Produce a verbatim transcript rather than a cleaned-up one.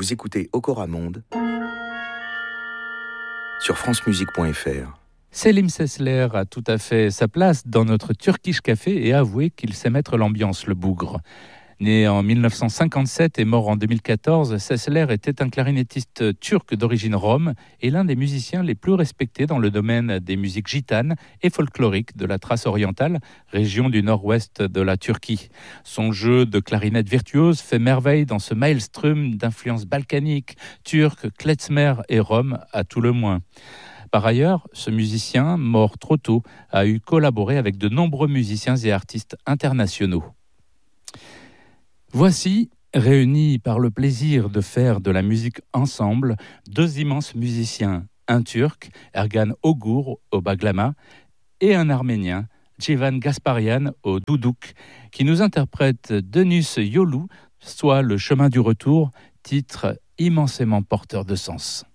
Vous écoutez Okora Monde sur francemusique point f r. Selim Sesler a tout à fait sa place dans notre Turkish Café et a avoué qu'il sait mettre l'ambiance, le bougre. Né en dix-neuf cent cinquante-sept et mort en deux mille quatorze, Sesler était un clarinettiste turc d'origine rome et l'un des musiciens les plus respectés dans le domaine des musiques gitanes et folkloriques de la Thrace orientale, région du nord-ouest de la Turquie. Son jeu de clarinette virtuose fait merveille dans ce maelstrom d'influences balkaniques, turques, klezmer et roms à tout le moins. Par ailleurs, ce musicien, mort trop tôt, a eu collaboré avec de nombreux musiciens et artistes internationaux. Voici, réunis par le plaisir de faire de la musique ensemble, deux immenses musiciens, un Turc, Ergan Ogur au baglama, et un Arménien, Djivan Gasparian au doudouk, qui nous interprètent Dönüş Yolu, soit Le chemin du retour, titre immensément porteur de sens.